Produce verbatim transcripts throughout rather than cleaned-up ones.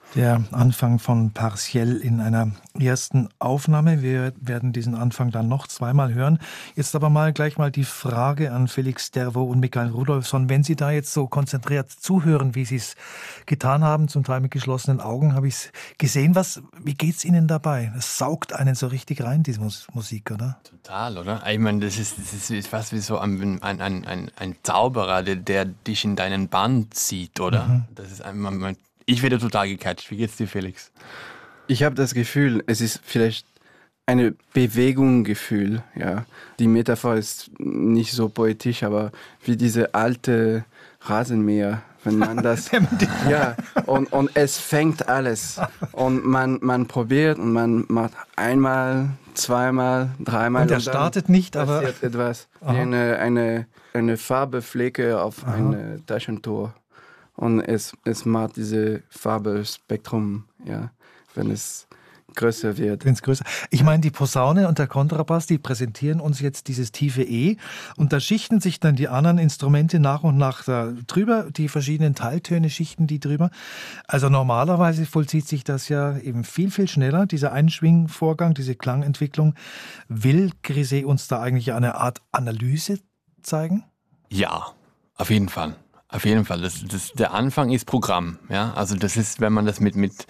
Der Anfang von Partiell in einer ersten Aufnahme. Wir werden diesen Anfang dann noch zweimal hören. Jetzt aber mal gleich mal die Frage an Felix Dervo und Michael Rudolfsson. Wenn Sie da jetzt so konzentriert zuhören, wie Sie es getan haben, zum Teil mit geschlossenen Augen, habe ich es gesehen. Was, wie geht's Ihnen dabei? Es saugt einen so richtig rein, diese Musik, oder? Total, oder? Ich meine, das ist, das ist fast wie so ein, ein, ein, ein Zauberer, der, der dich in deinen Bann zieht, oder? Mhm. Das ist einfach, man, ich werde total gecatcht. Wie geht's dir, Felix? Ich habe das Gefühl, es ist vielleicht eine Bewegungsgefühl. Ja. Die Metapher ist nicht so poetisch, aber wie diese alte Rasenmäher, wenn man das... ja, und, und es fängt alles. Und man, man probiert und man macht einmal, zweimal, dreimal. Und er startet nicht, aber... passiert etwas. Wie eine, eine, eine Farbeflecke auf ein Taschentuch. Und es, es macht diese Farbespektrum, ja, wenn es größer wird. Wenn es größer. Ich meine, die Posaune und der Kontrabass, die präsentieren uns jetzt dieses tiefe E. Und da schichten sich dann die anderen Instrumente nach und nach da drüber, die verschiedenen Teiltöne schichten die drüber. Also normalerweise vollzieht sich das ja eben viel, viel schneller, dieser Einschwingvorgang, diese Klangentwicklung. Will Grisey uns da eigentlich eine Art Analyse zeigen? Ja, auf jeden Fall. Auf jeden Fall. Das, das, der Anfang ist Programm. Ja? Also das ist, wenn man das mit, mit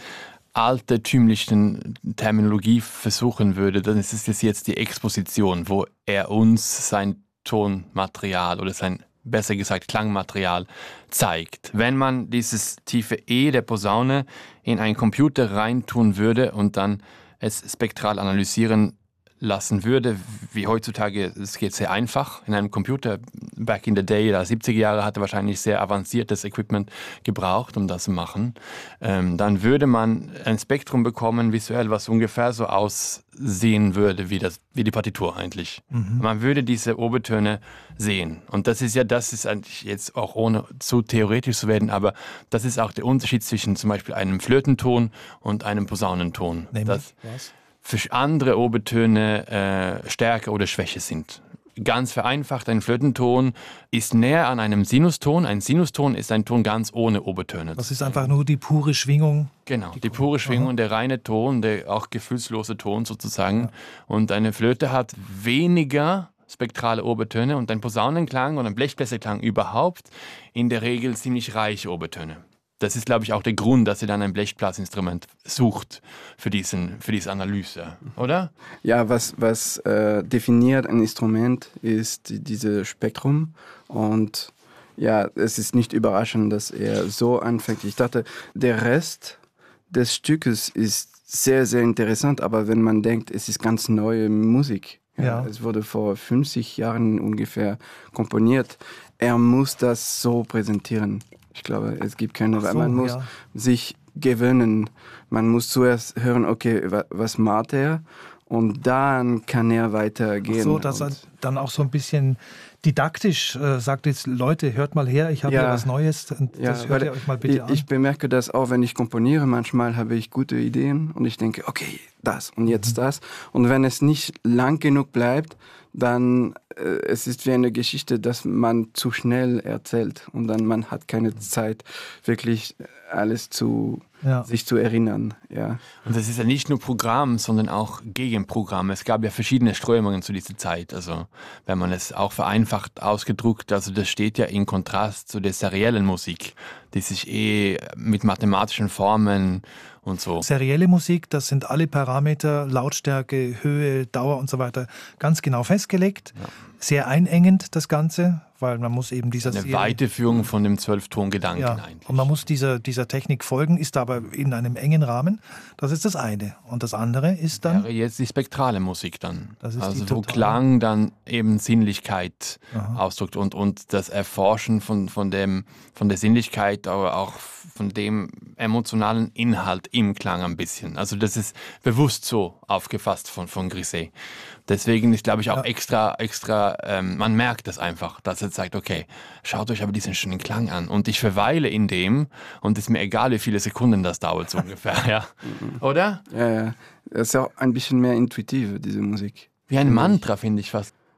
altertümlichen Terminologie versuchen würde, dann ist es jetzt die Exposition, wo er uns sein Tonmaterial oder sein, besser gesagt, Klangmaterial zeigt. Wenn man dieses tiefe E der Posaune in einen Computer reintun würde und dann es spektral analysieren lassen würde, wie heutzutage, es geht sehr einfach in einem Computer. Back in the day, da siebziger Jahre, hatte wahrscheinlich sehr avanciertes Equipment gebraucht, um das zu machen. Ähm, dann würde man ein Spektrum bekommen, visuell, was ungefähr so aussehen würde, wie, das, wie die Partitur eigentlich. Mhm. Man würde diese Obertöne sehen. Und das ist ja, das ist eigentlich jetzt auch ohne zu theoretisch zu werden, aber das ist auch der Unterschied zwischen zum Beispiel einem Flötenton und einem Posaunenton. Nämlich das, was? Für andere Obertöne äh, stärker oder schwächer sind. Ganz vereinfacht, ein Flötenton ist näher an einem Sinuston. Ein Sinuston ist ein Ton ganz ohne Obertöne. Das ist einfach nur die pure Schwingung. Genau, die, die pure Schwingung, Aha. der reine Ton, der auch gefühlslose Ton sozusagen. Ja. Und eine Flöte hat weniger spektrale Obertöne und ein Posaunenklang und ein Blechbläserklang überhaupt in der Regel ziemlich reiche Obertöne. Das ist, glaube ich, auch der Grund, dass er dann ein Blechblasinstrument sucht für, diesen, für diese Analyse, oder? Ja, was, was äh, definiert ein Instrument, ist dieses Spektrum. Und ja, es ist nicht überraschend, dass er so anfängt. Ich dachte, der Rest des Stückes ist sehr, sehr interessant, aber wenn man denkt, es ist ganz neue Musik. Ja, ja. Es wurde vor fünfzig Jahren ungefähr komponiert. Er muss das so präsentieren. Ich glaube, es gibt keine, so, man muss ja. sich gewöhnen. Man muss zuerst hören, okay, was macht er? Und dann kann er weitergehen. Ach so, dass er dann auch so ein bisschen didaktisch äh, sagt jetzt, Leute, hört mal her, ich habe ja, hier was Neues. Und ja, das hört ihr euch mal bitte ich, an. Ich bemerke das auch, wenn ich komponiere. Manchmal habe ich gute Ideen und ich denke, okay, das und jetzt mhm. das. Und wenn es nicht lang genug bleibt, dann äh, es ist wie eine Geschichte, dass man zu schnell erzählt und dann man hat keine Zeit, wirklich alles zu ja. sich zu erinnern. Ja. Und das ist ja nicht nur Programm, sondern auch Gegenprogramm. Es gab ja verschiedene Strömungen zu dieser Zeit. Also wenn man es auch vereinfacht ausgedrückt, also das steht ja in Kontrast zu der seriellen Musik, die sich eh mit mathematischen Formen und so. Serielle Musik, das sind alle Parameter, Lautstärke, Höhe, Dauer und so weiter, ganz genau festgelegt. Ja. Sehr einengend das Ganze, weil man muss eben dieser... Eine Serie, Weiterführung von dem Zwölftongedanken ja, eigentlich. Und man muss dieser, dieser Technik folgen, ist aber in einem engen Rahmen. Das ist das eine. Und das andere ist dann... Wäre jetzt die spektrale Musik dann. Das ist also die wo totale... Klang dann eben Sinnlichkeit Aha. ausdrückt und, und das Erforschen von, von, dem, von der Sinnlichkeit, aber auch von dem emotionalen Inhalt im Klang ein bisschen. Also das ist bewusst so aufgefasst von, von Grisey. Deswegen ist, glaube ich, auch ja. extra, extra ähm, man merkt das einfach, dass er sagt, okay, schaut euch aber diesen schönen Klang an. Und ich verweile in dem und es ist mir egal, wie viele Sekunden das dauert, so ungefähr. Ja. Oder? Ja, ja. Es ist auch ein bisschen mehr intuitiv, diese Musik. Wie ein Mantra, finde ich fast.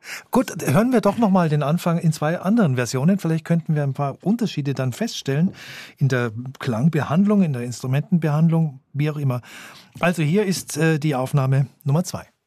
Gut, hören wir doch nochmal den Anfang in zwei anderen Versionen. Vielleicht könnten wir ein paar Unterschiede dann feststellen in der Klangbehandlung, in der Instrumentenbehandlung, wie auch immer. Also hier ist äh, die Aufnahme Nummer zwei.